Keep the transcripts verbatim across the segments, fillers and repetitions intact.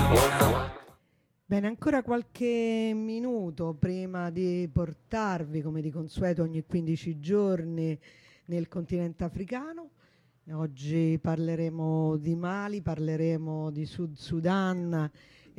Bene, ancora qualche minuto prima di portarvi, come di consueto, ogni quindici giorni nel continente africano. Oggi parleremo di Mali, parleremo di Sud Sudan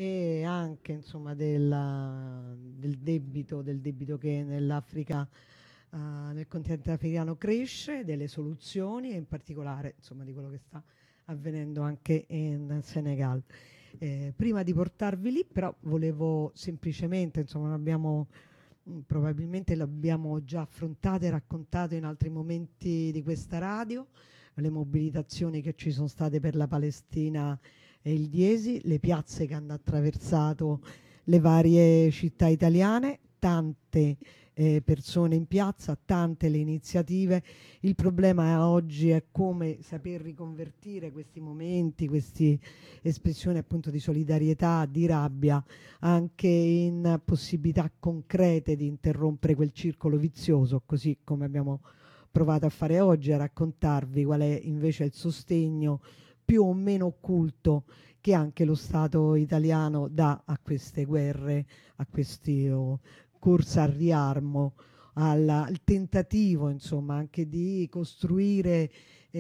e anche insomma della, del debito, del debito che nell'Africa, uh, nel continente africano cresce, delle soluzioni e in particolare insomma di quello che sta avvenendo anche in Senegal. Eh, prima di portarvi lì, però, volevo semplicemente, insomma, abbiamo, mh, probabilmente l'abbiamo già affrontato e raccontato in altri momenti di questa radio, le mobilitazioni che ci sono state per la Palestina e il Diesi, le piazze che hanno attraversato le varie città italiane, tante eh, persone in piazza, tante le iniziative. Il problema oggi è come saper riconvertire questi momenti, queste espressioni appunto di solidarietà, di rabbia, anche in possibilità concrete di interrompere quel circolo vizioso, così come abbiamo provato a fare oggi, a raccontarvi qual è invece il sostegno più o meno occulto che anche lo Stato italiano dà a queste guerre, a questi oh, corsa al riarmo, al, al tentativo insomma anche di costruire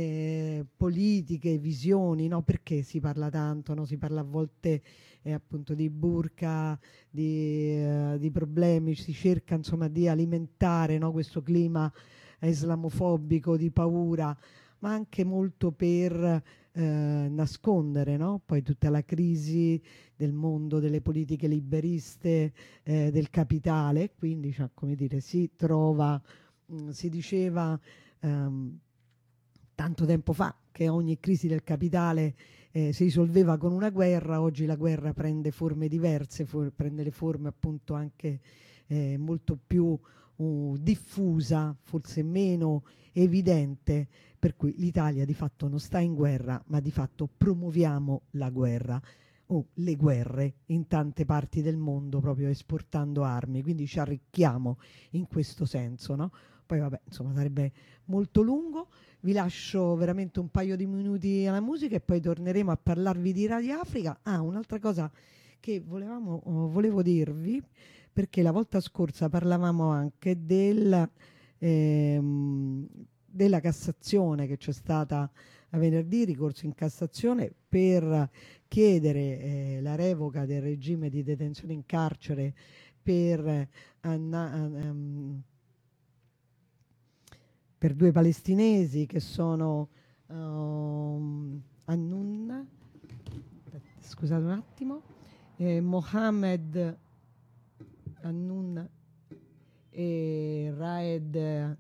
eh, politiche, visioni, no? Perché si parla tanto, no? Si parla a volte eh, appunto di burqa, di, eh, di problemi, si cerca insomma di alimentare, no? Questo clima islamofobico, di paura, ma anche molto per eh, nascondere, no? Poi tutta la crisi del mondo delle politiche liberiste, eh, del capitale, quindi cioè, come dire, si trova, mh, si diceva ehm, tanto tempo fa che ogni crisi del capitale eh, si risolveva con una guerra. Oggi la guerra prende forme diverse, for- prende le forme appunto anche eh, molto più uh, diffusa, forse meno evidente, per cui l'Italia di fatto non sta in guerra, ma di fatto promuoviamo la guerra o le guerre in tante parti del mondo, proprio esportando armi, quindi ci arricchiamo in questo senso, no? Poi vabbè, insomma, sarebbe molto lungo. Vi lascio veramente un paio di minuti alla musica e poi torneremo a parlarvi di Radio Africa. Ah, un'altra cosa che volevamo, oh, volevo dirvi, perché la volta scorsa parlavamo anche del, ehm, della Cassazione che c'è stata a venerdì, ricorso in Cassazione per chiedere eh, la revoca del regime di detenzione in carcere per, eh, anna- um, per due palestinesi che sono um, Annun, scusate un attimo, eh, Mohammed Annun e Raed,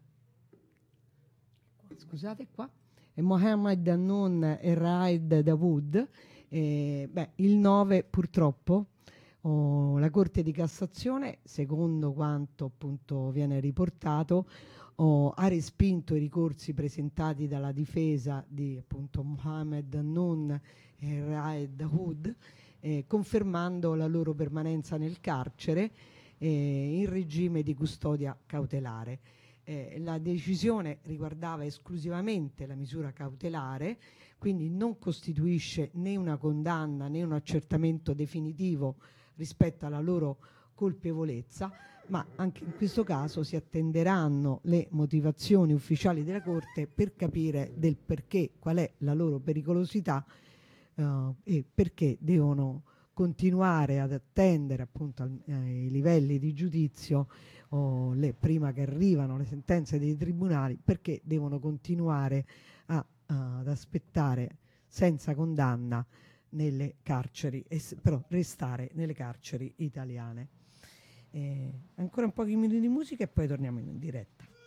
scusate qua, e Mohammed Annun e Raed Dawood. Eh, beh, il nove purtroppo oh, la Corte di Cassazione, secondo quanto appunto viene riportato, oh, ha respinto i ricorsi presentati dalla difesa di appunto Mohammed Annun e Raed Dawood, eh, confermando la loro permanenza nel carcere eh, in regime di custodia cautelare. Eh, la decisione riguardava esclusivamente la misura cautelare, quindi non costituisce né una condanna né un accertamento definitivo rispetto alla loro colpevolezza, ma anche in questo caso si attenderanno le motivazioni ufficiali della Corte per capire del perché, qual è la loro pericolosità uh, e perché devono continuare ad attendere appunto al, ai livelli di giudizio o le, prima che arrivano le sentenze dei tribunali, perché devono continuare a, uh, ad aspettare senza condanna nelle carceri, e s- però restare nelle carceri italiane. Eh, ancora un po' di minuti di musica e poi torniamo in diretta.